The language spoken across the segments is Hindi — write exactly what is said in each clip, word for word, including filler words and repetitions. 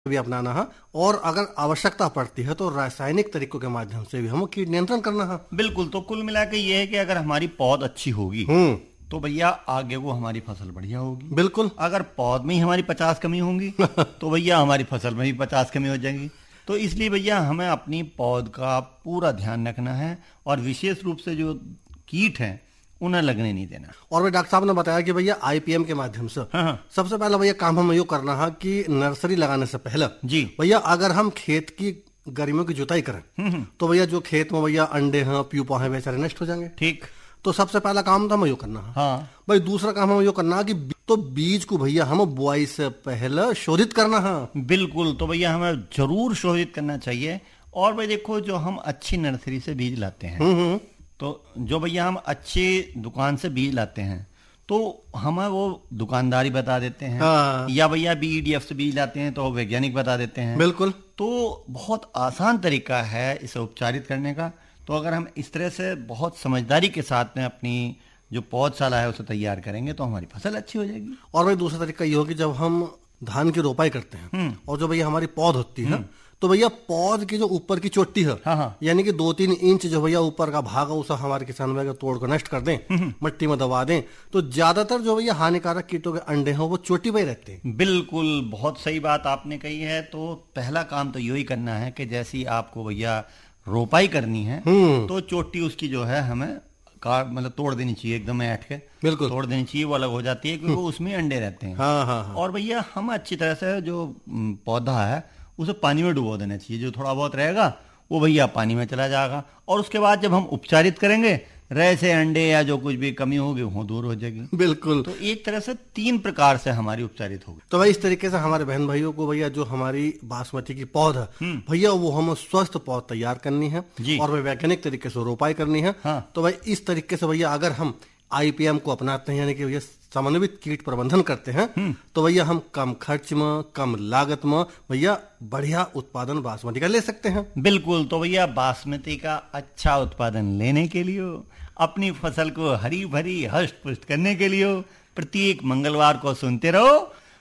भी अपनाना है, और अगर आवश्यकता पड़ती है तो रासायनिक तरीकों के माध्यम से भी हम कीट नियंत्रण करना है। बिल्कुल। तो कुल मिला के ये है कि अगर हमारी पौध अच्छी होगी हम्म तो भैया आगे वो हमारी फसल बढ़िया होगी। बिल्कुल। अगर पौध में ही हमारी पचास कमी होंगी तो भैया हमारी फसल में भी पचास कमी हो जाएगी। तो इसलिए भैया हमें अपनी पौध का पूरा ध्यान रखना है और विशेष रूप से जो कीट हैं उन्हें लगने नहीं देना। और भाई डॉक्टर साहब ने बताया कि भैया आईपीएम के माध्यम से हाँ हाँ। सबसे पहला भैया काम हमें यो करना है कि नर्सरी लगाने से पहले जी भैया अगर हम खेत की गर्मियों की जुताई करें तो भैया जो खेत में भैया अंडे हैं प्यूपा हैं बेचारे नष्ट हो जाएंगे। ठीक। तो सबसे पहला काम तो हमें यो करना है। हाँ भाई दूसरा काम हमें यो करना है कि तो बीज को भैया हम बुआई से पहले शोधित करना है। बिल्कुल। तो भैया हमें जरूर शोधित करना चाहिए। और भाई देखो जो हम अच्छी नर्सरी से बीज लाते हैं, तो जो भैया हम अच्छी दुकान से बीज लाते हैं तो हमें वो दुकानदारी बता देते हैं। हाँ। या भैया बीईडीएफ से बीज लाते हैं तो वैज्ञानिक बता देते हैं। बिल्कुल। तो बहुत आसान तरीका है इसे उपचारित करने का। तो अगर हम इस तरह से बहुत समझदारी के साथ में अपनी जो पौधशाला है उसे तैयार करेंगे तो हमारी फसल अच्छी हो जाएगी। और भाई दूसरा तरीका ये हो कि जब हम धान की रोपाई करते हैं और जो भैया हमारी पौध होती है तो भैया पौध की जो ऊपर की चोटी है, हाँ हाँ। यानी कि दो तीन इंच जो भैया ऊपर का भाग है उसे हमारे किसान भाई तोड़ कर नष्ट कर दें, मिट्टी में दबा दें, तो ज्यादातर जो भैया हानिकारक कीटों के अंडे हैं वो चोटी पर ही रहते हैं। बिल्कुल, बहुत सही बात आपने कही है। तो पहला काम तो यही करना है कि जैसी आपको भैया रोपाई करनी है तो चोटी उसकी जो है हमें काट मतलब तोड़ देनी चाहिए, एकदम ऐठ के बिल्कुल तोड़ देनी चाहिए। वो अलग हो जाती है क्योंकि उसमें अंडे रहते हैं। हाँ हाँ हाँ। और भैया हम अच्छी तरह से जो पौधा है उसे पानी में डुबो देना चाहिए। जो थोड़ा बहुत रहेगा वो भैया पानी में चला जाएगा और उसके बाद जब हम उपचारित करेंगे रह से अंडे या जो कुछ भी कमी होगी वो दूर हो जाएगी। बिल्कुल। तो एक तरह से तीन प्रकार से हमारी उपचारित होगी। तो भाई इस तरीके से हमारे बहन भाइयों को भैया जो हमारी बासमती की पौध है भैया वो हम स्वस्थ पौध तैयार करनी है और भाई वैज्ञानिक तरीके से रोपाई करनी है। हाँ। तो भाई इस तरीके से भैया अगर हम आईपीएम को अपनाते हैं यानी कि भैया समन्वित कीट प्रबंधन करते हैं तो भैया हम कम खर्च में कम लागत में भैया बढ़िया उत्पादन बासमती का ले सकते हैं। बिल्कुल। तो भैया बासमती का अच्छा उत्पादन लेने के लिए अपनी फसल को हरी भरी हष्ट पुष्ट करने के लिए प्रत्येक मंगलवार को सुनते रहो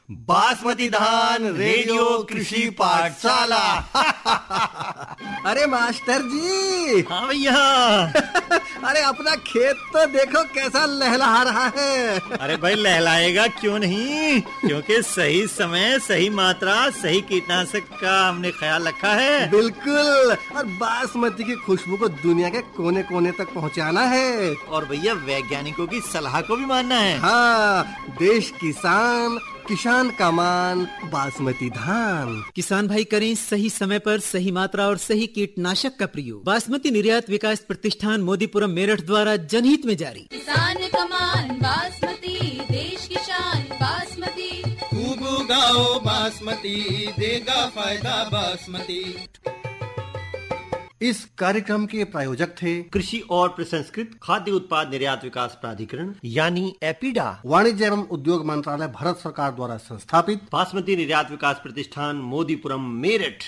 बासमती धान रेडियो कृषि पाठशाला। अरे मास्टर जी। हाँ भैया। अरे अपना खेत तो देखो कैसा लहलहा रहा है। अरे भाई लहलाएगा क्यों नहीं, क्योंकि सही समय सही मात्रा सही कीटनाशक का हमने ख्याल रखा है। बिल्कुल। और बासमती की खुशबू को दुनिया के कोने कोने तक पहुंचाना है। और भैया वैज्ञानिकों की सलाह को भी मानना है। हाँ, देश किसान किसान का मान बासमती धान। किसान भाई करें सही समय पर सही मात्रा और सही कीटनाशक का प्रयोग। बासमती निर्यात विकास प्रतिष्ठान मोदीपुरम मेरठ द्वारा जनहित में जारी। किसान का मान बासमती देश की शान बासमती। खूब उगाओ बासमती देगा फायदा बासमती। इस कार्यक्रम के प्रायोजक थे कृषि और प्रसंस्कृत खाद्य उत्पाद निर्यात विकास प्राधिकरण यानी एपीडा, वाणिज्य एवं उद्योग मंत्रालय भारत सरकार द्वारा संस्थापित बासमती निर्यात विकास प्रतिष्ठान मोदीपुरम मेरठ।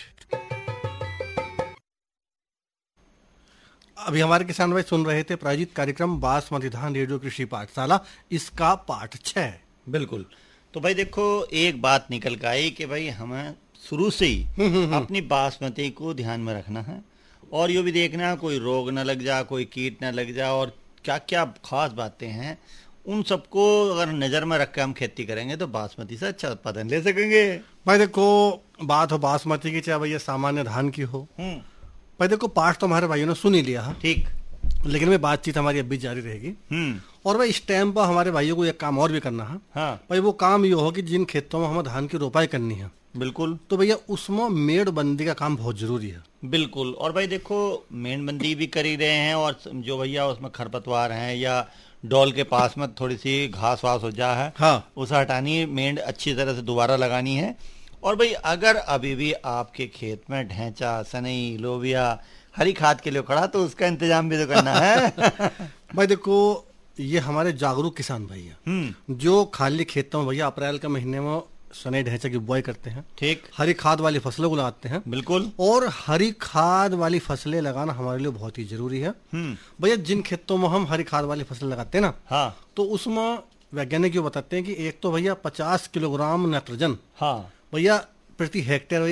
अभी हमारे किसान भाई सुन रहे थे प्रायोजित कार्यक्रम बासमती धान रेडियो कृषि पाठशाला, इसका पाठ छह। बिल्कुल। तो भाई देखो एक बात निकल कर आई कि भाई हमें शुरू से ही अपनी बासमती को ध्यान में रखना है और ये भी देखना है कोई रोग न लग जा, कोई कीट न लग जा और क्या क्या खास बातें हैं उन सबको अगर नजर में रख के हम खेती करेंगे तो बासमती से अच्छा उत्पादन ले सकेंगे। भाई देखो बात हो बासमती की चाहे भैया सामान्य धान की हो, भाई देखो पाठ तो हमारे भाइयों ने सुन ही लिया है। ठीक। लेकिन वे बातचीत हमारी अभी जारी रहेगी और भाई इस टाइम पर हमारे भाइयों को एक काम और भी करना है। हाँ। भाई वो काम ये हो कि जिन खेतों में हमें धान की रोपाई करनी है बिल्कुल तो भैया उसमें मेड़बंदी का काम बहुत जरूरी है। बिल्कुल। और भाई देखो मेड़बंदी भी कर ही रहे हैं और जो भैया उसमें खरपतवार हैं या डोल के पास में थोड़ी सी घास वास हो जा है, हाँ, उसे हटानी है, मेड़ अच्छी तरह से दोबारा लगानी है। और भाई अगर अभी भी आपके खेत में ढेंचा सनई लोबिया हरी खाद के लिए खड़ा तो उसका इंतजाम भी तो करना है। भाई देखो ये हमारे जागरूक किसान भाई है जो खाली खेतों में भैया अप्रैल के महीने में सनई ढेंचा की बुआई करते हैं। ठीक। हरी खाद वाली फसलों को लगाते हैं। बिल्कुल। और हरी खाद वाली फसलें लगाना हमारे लिए बहुत ही जरूरी है। भैया जिन खेतों में हम हरी खाद वाली फसल लगाते हैं ना, हाँ, तो उसमें वैज्ञानिक ये बताते हैं कि एक तो भैया पचास किलोग्राम नाइट्रोजन हाँ भैया प्रति हेक्टेयर